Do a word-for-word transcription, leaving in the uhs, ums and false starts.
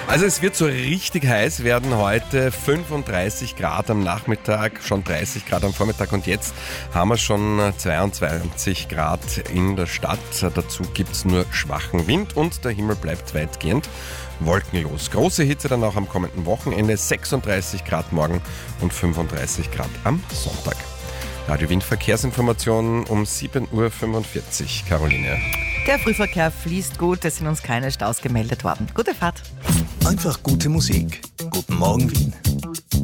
Also es wird so richtig heiß werden heute, fünfunddreißig Grad am Nachmittag, schon dreißig Grad am Vormittag und jetzt haben wir schon zweiundzwanzig Grad in der Stadt. Dazu gibt es nur schwachen Wind und der Himmel bleibt weitgehend wolkenlos. Große Hitze dann auch am kommenden Wochenende, sechsunddreißig Grad morgen und fünfunddreißig Grad am Sonntag. Radio Wien Verkehrsinformationen um sieben Uhr fünfundvierzig. Caroline. Der Frühverkehr fließt gut, es sind uns keine Staus gemeldet worden. Gute Fahrt. Einfach gute Musik. Guten Morgen Wien.